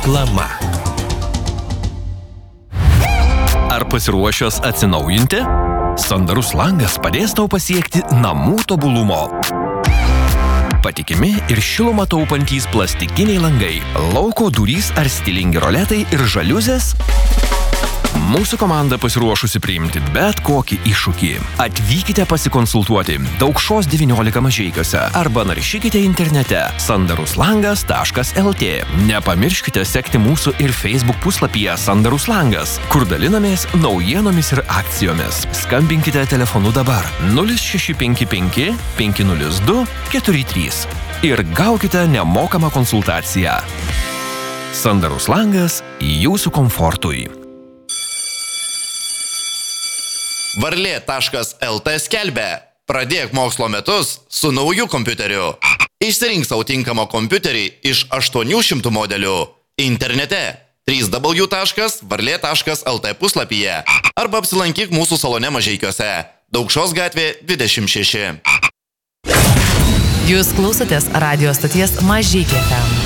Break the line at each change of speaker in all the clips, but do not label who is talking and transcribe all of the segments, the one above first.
Reklama. Ar pasiruošęs atsinaujinti? Sandarus langas padės tau pasiekti namų tobulumo. Patikimi ir šilumą taupantys plastikiniai langai, lauko durys ar stilingi roletai ir žaliuzės? Mūsų komanda pasiruošusi priimti bet kokį iššūkį. Atvykite pasikonsultuoti Daukšos 19 Mažeikiuose arba naršykite internete sandaruslangas.lt. Nepamirškite sekti mūsų ir Facebook puslapyje Sandarus langas, kur dalinamės naujienomis ir akcijomis. Skambinkite telefonu dabar 0655 502 43 ir gaukite nemokamą konsultaciją. Sandarus langas jūsų komfortui.
Varlė.lt skelbia: pradėk mokslo metus su nauju kompiuteriu. Išsirink savo tinkamą kompiuterį iš 800 modelių. Internete www.varlė.lt puslapyje arba apsilankyk mūsų salone Mažeikiuose, Daukšos gatvė 26.
Jūs klausotės radio stoties Mažeikiai FM.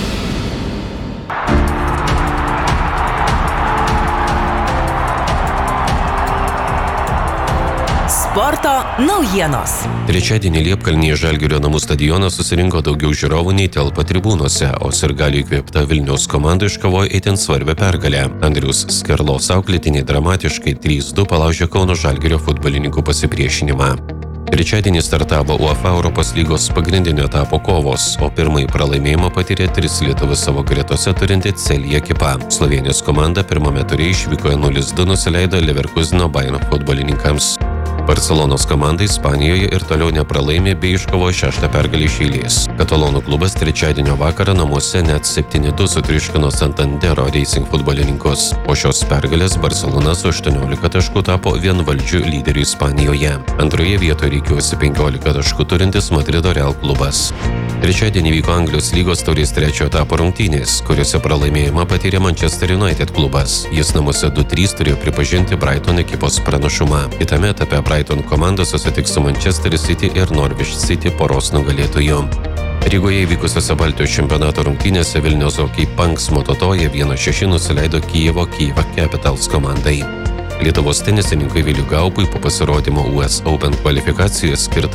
Sporto naujienos.
Trečiadienį Liepkalnyje Žalgirio namų stadioną susirinko daugiau žiūrovų nei telpa tribūnose, o sirgalių įkvėpta Vilniaus komanda iškovojo itin svarbią pergalę. Andriaus Skerlos auklėtiniai dramatiškai 3-2 palaužė Kauno Žalgirio futbolininkų pasipriešinimą. Trečiadienį startavo UEFA Europos lygos pagrindinio etapo kovos, o pirmąjį pralaimėjimą patyrė 3 lietuvius savo gretose turinti Celje ekipa. Slovėnijos komanda pirmame ture išvykoje 0-2 nusileido Leverkuseno Bayern futbolininkams. Barcelonos komanda Ispanijoje ir toliau nepralaimė bei iškovojo 6 pergalę iš eilės. Katalonų klubas trečiadienio vakarą namuose net 7-2 sutriuškino Santandero Racing futbolininkus. Po šios pergalės Barcelona su 18 taškų tapo vienvaldžiu lyderiu Ispanijoje. Antroje vietoje rikiuosi 15 taškų turintis Madrido Real klubas. Trečiadienį vyko Anglijos lygos taurės trečiojo etapo rungtynės, kuriuose pralaimėjimą patyrė Manchester United klubas. Jis namuose 2-3 turėjo pripažinti Brighton ekipos pranašumą. Kitame etape Brighton komanda susitiks su Manchester City ir Norwich City poros nugalėtojų. Rygoje įvykusiose Baltijos čempionato rungtynėse Vilniaus Hockey Punks Mototoje 1-6 nusileido Kijevo Capitals komandai. Lietuvos tenisininkui Viliui Gaubui po pasirodymo US Open kvalifikacijoje skirta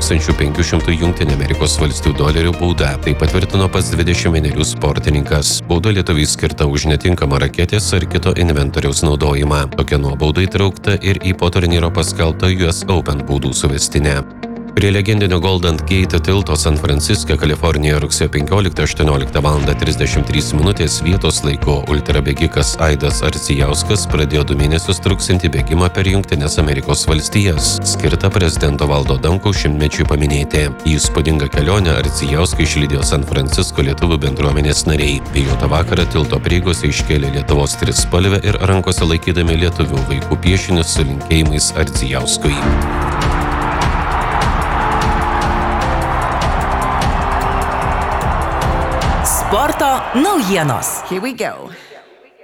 $2,500 bauda. Tai patvirtino pats 21 sportininkas. Bauda lietuviui skirta už netinkamą raketės ar kito inventoriaus naudojimą. Tokia nuobauda įtraukta ir į po turnyro paskelbtą US Open baudų suvestinę. Prie legendinio Golden Gate tilto San Franciske, Kalifornijoje rugsėjo 15:18:33 vietos laiku ultrabėgikas Aidas Ardzijauskas pradėjo 2 mėnesius truksiantį bėgimą per Jungtines Amerikos valstijas, skirtą prezidento Valdo Adamkaus 100-mečiui paminėti. Į įspūdingą kelionę Ardzijauską išlydėjo San Francisko lietuvių bendruomenės nariai. Vėjuotą vakarą tilto prieigose iškėlė Lietuvos trispalvę ir rankose laikydami lietuvių vaikų piešinius su linkėjimais Ardzijauskui.
Sporto naujienos.
Here we go.